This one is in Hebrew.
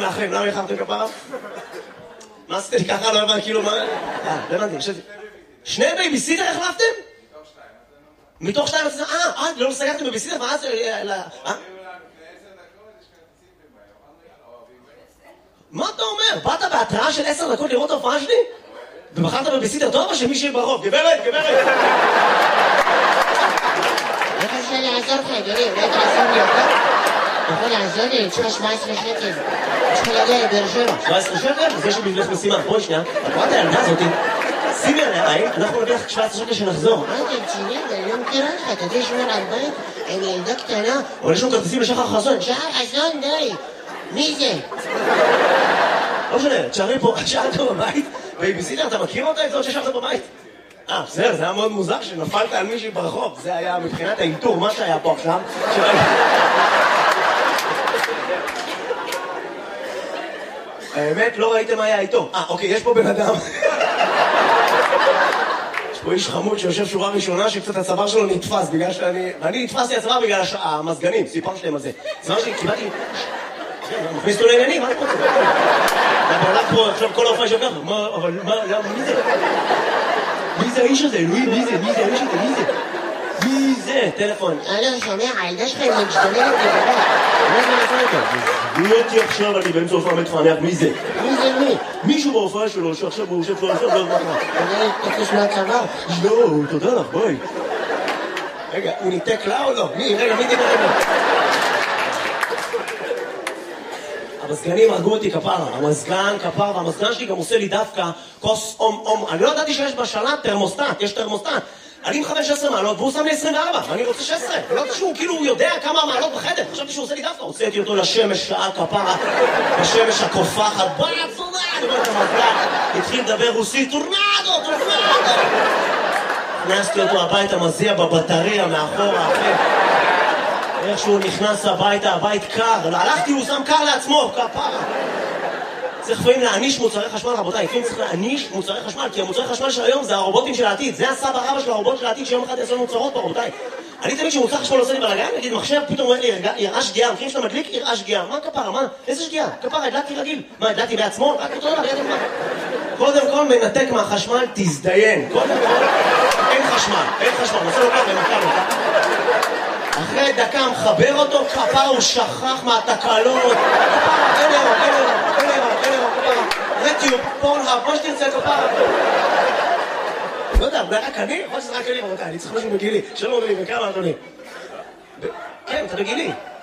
לאחרים, למה איחרתם כפרה? מה עשיתם לי ככה? לא הבנתי, כאילו מה... לא הבנתי, חשבתי. שני בייביסיטר החלפתם? מתוך שתיים? לא סגרתם בייביסיטר? מה זה... מה אתה אומר? באת בהתראה של 10 דקות לראות ההופעה שלי? ובחרת בבייביסיטר טוב או שמישהי ברחוב? גברת! איך אפשר לעזור לך, אדוני? אולי תעזור לי יותר? אתה יכול לעזור לי? יש לך 17 שקל. יש לך להגיע לבאר שבע. 17 שקל? זה יש לי בשבילך משימה. בואי שנייה. את רואה את הילדה הזאתי? שימי עליה עין, אנחנו נביא לך 17 שקל שנחזור. מה אתה רציני? אני לא מכירה לך. אתה יודע שמור על בית? אני ילדה קטנה. אבל יש לנו כרטיסים לשחר חסון. שחר חסון, די. מי זה? לא משנה, תשארי פה, שאלת בבית, בייביסיטר, אתה מכיר אותה? את זאת ששאלת בבית? בסדר, זה היה מאוד מוזר שנפלת על מישהי ברחוב. זה היה מבחינת האינטור, מה שהיה פה עכשיו. האמת, לא ראיתם מה היה איתו. אוקיי, יש פה בן אדם. יש פה איש חמוד שיושב שורה ראשונה שקצת הצוואר שלו נתפס בגלל אני נתפסתי הצוואר בגלל המזגנים, סיפרתי להם על זה. הצוואר שלי, קיבלתי... מכניס אותו לעניינים, מה אני רוצה? אתה בעלת פה, עכשיו כל ההופעה שלך, אבל מי זה? מי זה האיש הזה? אלוהים, מי זה? מי זה האיש הזה? מי זה? מי זה? טלפון. אני שומע, הילדה שלך משתוללת בגלל. מי אותי עכשיו, אני באמצע הופעה מתפענח, מי זה? מי זה מי? מישהו בהופעה שלו שעכשיו הוא יושב פה, עכשיו לא יודע מה. אתה תקוש מהצבא? לא, תודה לך, בואי. רגע, הוא ניתק לה או לא? רגע, מי ניתק לה? המזגנים הרגו אותי כפרה, המזגן כפרה, והמזגן שלי גם עושה לי דווקא כוס אום. אני לא ידעתי שיש בשלט תרמוסטט, יש תרמוסטט. אני מכוון 16 מעלות והוא שם לי 24, ואני רוצה 16. לא יודעת שהוא כאילו יודע כמה מעלות בחדר, חשבתי שהוא עושה לי דווקא. הוצאתי אותו לשמש שעה כפרה, בשמש הקופחת, בצורה, אני אומר את המזגן, התחיל לדבר רוסית, טורנדו. הכנסתי אותו הביתה, מזיע בבטריה מאחורה, אחרי. איך שהוא נכנס הביתה, הבית קר, הלכתי, הוא שם קר לעצמו, כפרה. צריך לפעמים להעניש מוצרי חשמל, רבותיי, לפעמים צריך להעניש מוצרי חשמל, כי המוצרי חשמל של היום זה הרובוטים של העתיד, זה הסבא רבא של הרובוט של העתיד שיום אחד יעשו לנו צרות פה, רבותיי. אני תמיד שמוצר חשמל עושה לי בלגן, נגיד מחשב, פתאום אומר לי, יראה שגיאה, מכירים שאתה מדליק, יראה שגיאה, מה כפרה, מה? איזה שגיאה? כפרה, הדלקתי רגיל. מה, הדלקתי בעצמו? רק אותו דבר, קודם כל מנתק מהחשמל, תזדיין. קודם כל, אין חשמל, נעשה לו ככה, אחרי דקה מחבר אותו, כפרה הוא שכח מהתקלות, כפרה, אין אירו, רטיוב, פורנהאב, מה שתרצה כפרה. לא יודע, אולי רק אני? יכול שזה רק אני, רבותיי, אני צריך משהו בגילי. שלום אדוני, וכמה אדוני? כן, אתה בגילי.